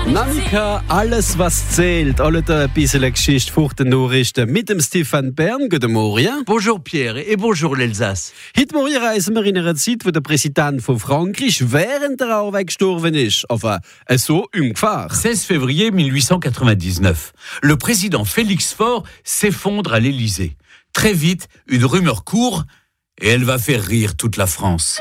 Nanika, alles was zählt. Alle ein bisschen Geschichte vor den Nachrichten mit dem Stéphane Bern. Guten Morgen. Bonjour Pierre et bonjour l'Elsace. Heute Morgen reisen wir in einer Zeit, wo der Präsident von Frankreich während der Arbeit gestorben ist. Enfin, so ungefähr. 16 février 1899. Le président Félix Faure s'effondre à l'Élysée. Très vite, une rumeur court et elle va faire rire toute la France.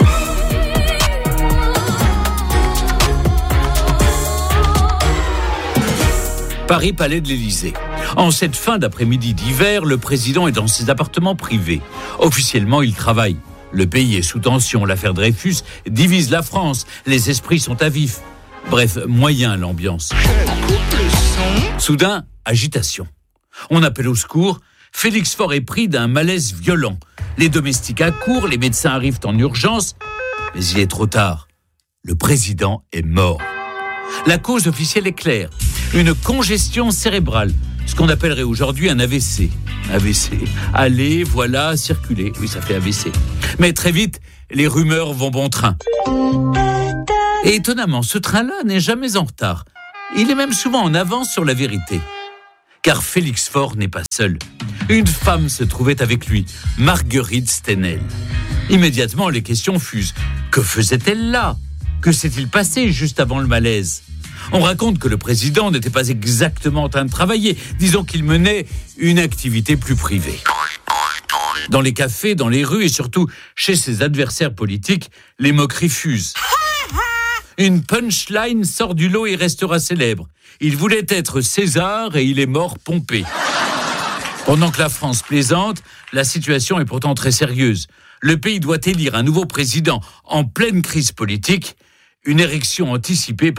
Paris, palais de l'Élysée. En cette fin d'après-midi d'hiver, le président est dans ses appartements privés. Officiellement, il travaille. Le pays est sous tension. L'affaire Dreyfus divise la France. Les esprits sont à vif. Bref, moyen l'ambiance. Soudain, agitation. On appelle au secours. Félix Faure est pris d'un malaise violent. Les domestiques accourent, les médecins arrivent en urgence. Mais il est trop tard. Le président est mort. La cause officielle est claire. Une congestion cérébrale. Ce qu'on appellerait aujourd'hui un AVC. AVC. Aller, voilà, circuler. Oui, ça fait AVC. Mais très vite, les rumeurs vont bon train. Et étonnamment, ce train-là n'est jamais en retard. Il est même souvent en avance sur la vérité. Car Félix Faure n'est pas seul. Une femme se trouvait avec lui, Marguerite Stenel. Immédiatement, les questions fusent. Que faisait-elle là ? Que s'est-il passé juste avant le malaise ? On raconte que le président n'était pas exactement en train de travailler. Disons qu'il menait une activité plus privée. Dans les cafés, dans les rues et surtout chez ses adversaires politiques, les moqueries fusent. Une punchline sort du lot et restera célèbre. Il voulait être César et il est mort Pompée. Pendant que la France plaisante, la situation est pourtant très sérieuse. Le pays doit élire un nouveau président en pleine crise politique. Une élection anticipée.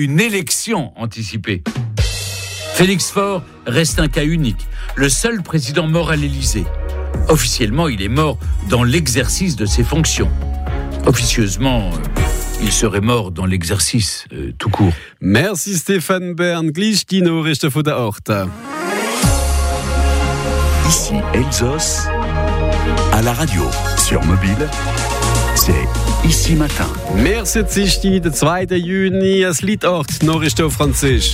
Félix Faure reste un cas unique, le seul président mort à l'Élysée. Officiellement, il est mort dans l'exercice de ses fonctions. Officieusement, il serait mort dans l'exercice tout court. Merci Stéphane Bern. Gleich die Nachrichten von der Orte. Ici Elsace, à la radio, sur mobile, c'est Ici Matin. Merci, Dienstag, der 2. Juni, es liegt 8, Nachrichten auf Französisch.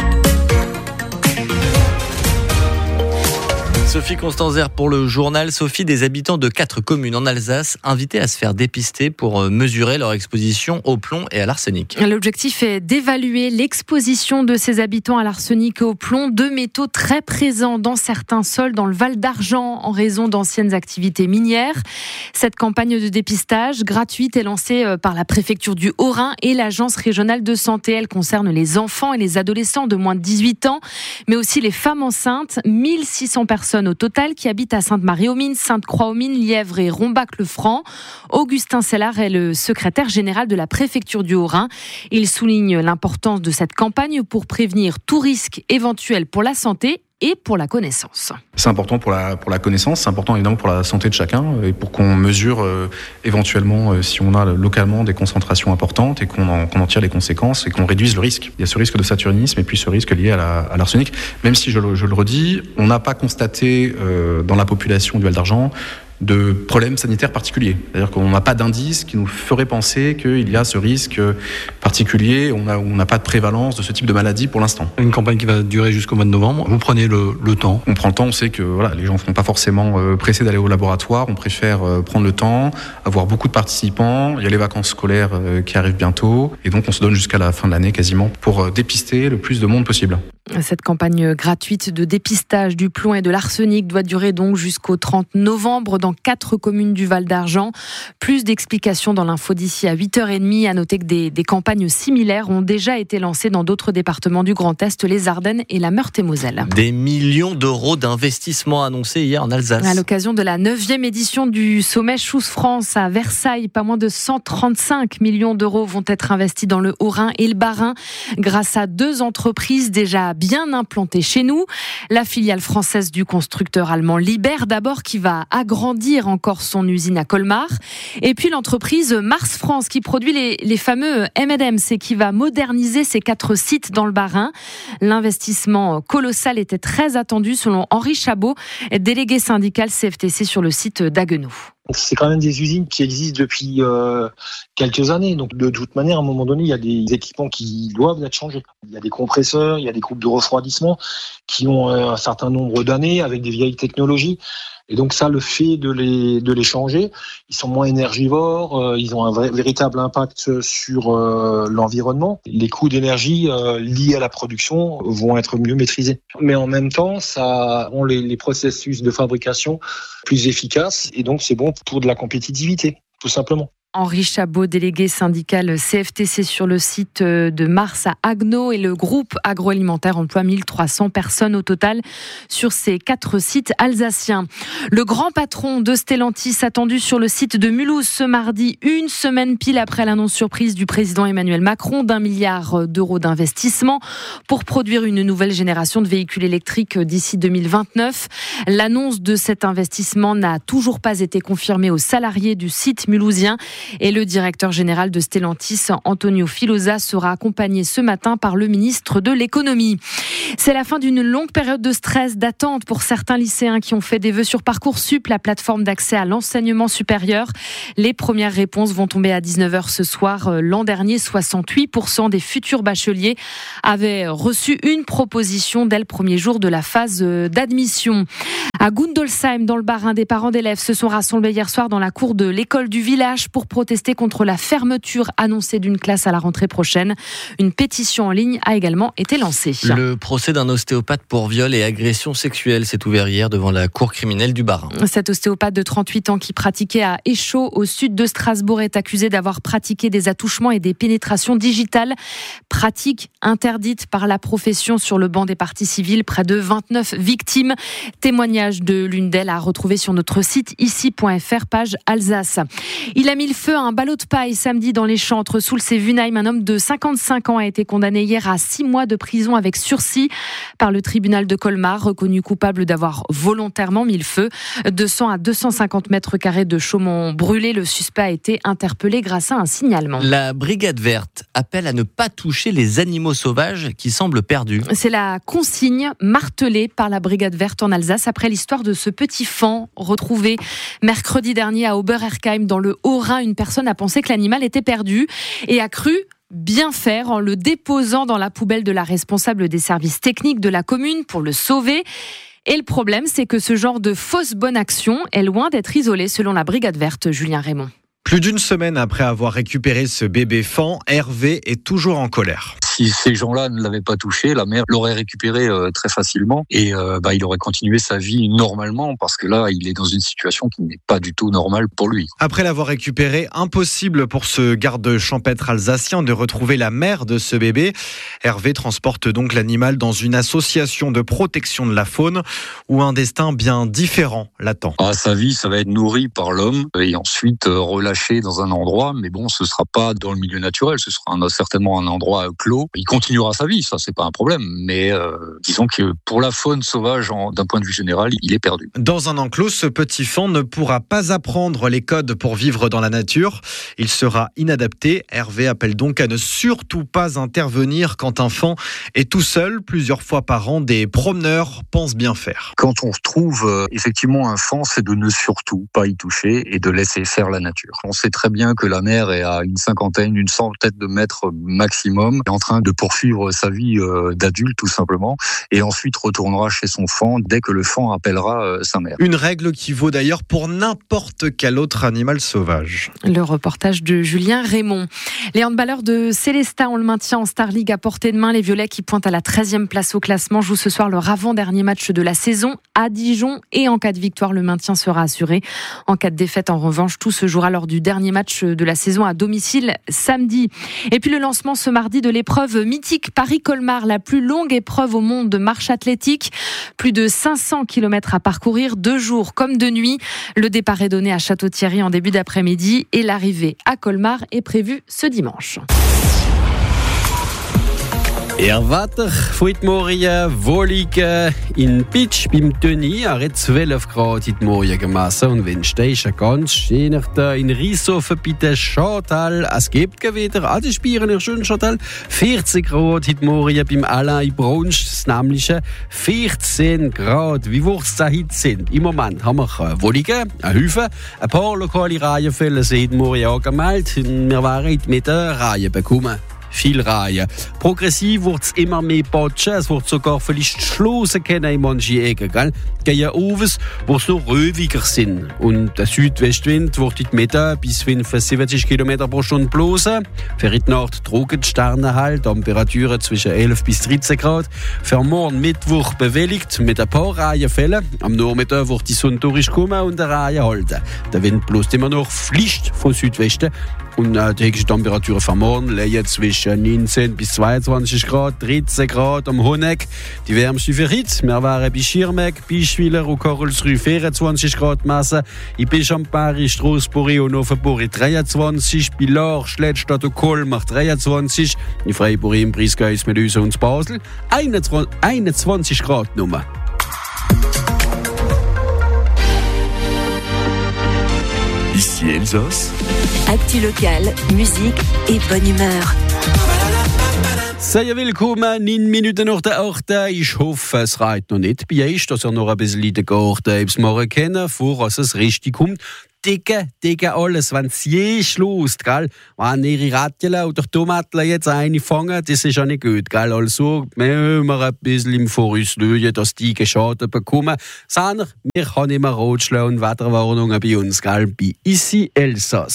Sophie Constanzer pour le journal. Sophie, des habitants de 4 communes en Alsace invités à se faire dépister pour mesurer leur exposition au plomb et à l'arsenic. L'objectif est d'évaluer l'exposition de ces habitants à l'arsenic et au plomb, 2 métaux très présents dans certains sols dans le Val d'Argent en raison d'anciennes activités minières. Cette campagne de dépistage gratuite est lancée par la préfecture du Haut-Rhin et l'agence régionale de santé. Elle concerne les enfants et les adolescents de moins de 18 ans, mais aussi les femmes enceintes. 1600 personnes au total qui habitent à Sainte-Marie-aux-Mines, Sainte-Croix-aux-Mines, Lièvre et Rombach-le-Franc. Augustin Sellard est le secrétaire général de la préfecture du Haut-Rhin. Il souligne l'importance de cette campagne pour prévenir tout risque éventuel pour la santé et pour la connaissance. C'est important pour la connaissance, c'est important évidemment pour la santé de chacun et pour qu'on mesure éventuellement si on a localement des concentrations importantes et qu'on en tire les conséquences et qu'on réduise le risque. Il y a ce risque de saturnisme et puis ce risque lié à l'arsenic. Même si, je le redis, on n'a pas constaté dans la population du Val d'Argent de problèmes sanitaires particuliers. C'est-à-dire qu'on n'a pas d'indice qui nous ferait penser qu'il y a ce risque particulier. On n'a pas de prévalence de ce type de maladie pour l'instant. Une campagne qui va durer jusqu'au mois de novembre. Vous prenez le temps. On prend le temps. On sait que les gens ne sont pas forcément pressés d'aller au laboratoire. On préfère prendre le temps, avoir beaucoup de participants. Il y a les vacances scolaires qui arrivent bientôt. Et donc, on se donne jusqu'à la fin de l'année quasiment pour dépister le plus de monde possible. Cette campagne gratuite de dépistage du plomb et de l'arsenic doit durer donc jusqu'au 30 novembre dans 4 communes du Val d'Argent. Plus d'explications dans l'info d'ici à 8h30. À noter que des campagnes similaires ont déjà été lancées dans d'autres départements du Grand Est, les Ardennes et la Meurthe-et-Moselle. Des millions d'euros d'investissement annoncés hier en Alsace. À l'occasion de la 9e édition du sommet Choose France à Versailles, pas moins de 135 millions d'euros vont être investis dans le Haut-Rhin et le Bas-Rhin grâce à 2 entreprises déjà bien implantées chez nous. La filiale française du constructeur allemand Liber d'abord qui va agrandir encore son usine à Colmar. Et puis l'entreprise Mars France qui produit les fameux M&M's et qui va moderniser ses 4 sites dans le Bas-Rhin. L'investissement colossal était très attendu selon Henri Chabot, délégué syndical CFTC sur le site d'Haguenau. Donc, c'est quand même des usines qui existent depuis quelques années. Donc de toute manière, à un moment donné, il y a des équipements qui doivent être changés. Il y a des compresseurs, il y a des groupes de refroidissement qui ont un certain nombre d'années avec des vieilles technologies. Et donc ça, le fait de les changer, ils sont moins énergivores, ils ont un véritable impact sur l'environnement. Les coûts d'énergie liés à la production vont être mieux maîtrisés. Mais en même temps, ça rend les processus de fabrication plus efficaces et donc c'est bon pour de la compétitivité, tout simplement. Henri Chabot, délégué syndical CFTC sur le site de Mars à Agno, et le groupe agroalimentaire emploie 1300 personnes au total sur ces 4 sites alsaciens. Le grand patron de Stellantis attendu sur le site de Mulhouse ce mardi, une semaine pile après l'annonce surprise du président Emmanuel Macron d'1 milliard d'euros d'investissement pour produire une nouvelle génération de véhicules électriques d'ici 2029. L'annonce de cet investissement n'a toujours pas été confirmée aux salariés du site mulhousien. Et le directeur général de Stellantis, Antonio Filosa, sera accompagné ce matin par le ministre de l'économie. C'est la fin d'une longue période de stress, d'attente pour certains lycéens qui ont fait des vœux sur Parcoursup, la plateforme d'accès à l'enseignement supérieur. Les premières réponses vont tomber à 19h ce soir. L'an dernier, 68% des futurs bacheliers avaient reçu une proposition dès le premier jour de la phase d'admission. À Gundolsheim, dans le Bas-Rhin, des parents d'élèves se sont rassemblés hier soir dans la cour de l'école du village pour protester contre la fermeture annoncée d'une classe à la rentrée prochaine. Une pétition en ligne a également été lancée. Le procès d'un ostéopathe pour viol et agression sexuelle s'est ouvert hier devant la cour criminelle du Bas-Rhin. Cet ostéopathe de 38 ans qui pratiquait à Échaud, au sud de Strasbourg, est accusé d'avoir pratiqué des attouchements et des pénétrations digitales. Pratique interdite par la profession sur le banc des parties civiles. Près de 29 victimes. Témoignage de l'une d'elles à retrouver sur notre site ici.fr, page Alsace. Il a mis le feu à un ballot de paille samedi dans les champs entre Soultz et Wunheim. Un homme de 55 ans a été condamné hier à 6 mois de prison avec sursis par le tribunal de Colmar, reconnu coupable d'avoir volontairement mis le feu. 200 à 250 mètres carrés de Chaumont brûlés. Le suspect a été interpellé grâce à un signalement. La Brigade Verte appelle à ne pas toucher les animaux sauvages qui semblent perdus. C'est la consigne martelée par la Brigade Verte en Alsace après l'histoire de ce petit faon retrouvé mercredi dernier à Oberherkheim dans le Haut-Rhin. Une personne a pensé que l'animal était perdu et a cru bien faire en le déposant dans la poubelle de la responsable des services techniques de la commune pour le sauver. Et le problème, c'est que ce genre de fausse bonne action est loin d'être isolé selon la Brigade Verte. Julien Raymond. Plus d'une semaine après avoir récupéré ce bébé faon, Hervé est toujours en colère. Si ces gens-là ne l'avaient pas touché, la mère l'aurait récupéré très facilement et il aurait continué sa vie normalement parce que là, il est dans une situation qui n'est pas du tout normale pour lui. Après l'avoir récupéré, impossible pour ce garde champêtre alsacien de retrouver la mère de ce bébé. Hervé transporte donc l'animal dans une association de protection de la faune où un destin bien différent l'attend. Sa vie, ça va être nourri par l'homme et ensuite relâché dans un endroit, mais bon, ce sera pas dans le milieu naturel, ce sera certainement un endroit clos. Il continuera sa vie, ça c'est pas un problème, mais disons que pour la faune sauvage, d'un point de vue général, il est perdu. Dans un enclos, ce petit faon ne pourra pas apprendre les codes pour vivre dans la nature. Il sera inadapté. Hervé appelle donc à ne surtout pas intervenir quand un faon est tout seul. Plusieurs fois par an, des promeneurs pensent bien faire. Quand on trouve effectivement un faon, c'est de ne surtout pas y toucher et de laisser faire la nature. On sait très bien que la mer est à une centaine de mètres maximum, est en train de poursuivre sa vie d'adulte tout simplement, et ensuite retournera chez son faon dès que le faon appellera sa mère. Une règle qui vaut d'ailleurs pour n'importe quel autre animal sauvage. Le reportage de Julien Raymond. Les handballeurs de Célestat ont le maintien en Star League à portée de main. Les Violets qui pointent à la 13e place au classement jouent ce soir leur avant-dernier match de la saison à Dijon, et en cas de victoire, le maintien sera assuré. En cas de défaite, en revanche, tout se jouera lors du dernier match de la saison à domicile samedi. Et puis le lancement ce mardi de l'épreuve mythique Paris-Colmar, la plus longue épreuve au monde de marche athlétique. Plus de 500 km à parcourir, 2 jours comme de nuit. Le départ est donné à Château-Thierry en début d'après-midi et l'arrivée à Colmar est prévue ce dimanche. Wetter heute Morgen wollig in Pitsch beim Tönni. Er hat 12 Grad heute Morgen gemessen. Und wenn stehst ganz schön in Rieshofen bei der Chantal. Es gibt wieder an den Spieren in schönen Chantal 40 Grad heute Morgen beim Alain in Braunsch. Das nämliche 14 Grad. Wie hoch es da heute sind? Im Moment haben wir wollige, eine Hüfe, ein paar lokale Reihenfälle sind heute Morgen angemeldet. Wir waren mit der Reihe bekommen. Viel Reihen. Progressiv wird es immer mehr patschen. Es wird sogar vielleicht Schlossen kennen in manchen Ecken. Gehen Ovens, wo es noch röwiger sind. Und der Südwestwind wird heute Mittag bis 75 km pro Stunde bloßen. Für heute Nacht trocken die Sterne halt. Temperaturen zwischen 11 bis 13 Grad. Für morgen Mittwoch bewölkt mit ein paar Reihenfällen. Am Nachmittag wird die Sonne durchkommen und eine Reihe halten. Der Wind bloßt immer noch Pflicht von Südwesten. Und die höchste Temperatur von morgen liegen zwischen 19 bis 22 Grad, 13 Grad am Honeck. Die wärmste für heute. Wir waren bei Schirmeck, Bischwiller und Karlsruhe 24 Grad messen. In Bichampari, Strasbourg und Offenburg 23. Bei Lars, Schlettstadt und Colmar 23. In Freiburg, im Briesgeist mit uns und Basel 21 Grad Nummer. Ici Elsace. Actu local, musique et bonne humeur. Sehr willkommen, 9 Minuten nach der 8. Ich hoffe, es reicht noch nicht bei euch, dass ihr noch ein bisschen in den Garten machen könnt, bevor es richtig kommt. Dicke alles, wenn es je schlost, gell? Wenn ihre Ratteln oder Tomaten jetzt eine fangen, das ist ja nicht gut, gell? Also, wir müssen ein bisschen im Voraus schauen, dass die Schaden bekommen. Wir haben immer Rotschläge und Wetterwarnungen bei uns, gell? Bei Ici Elsace.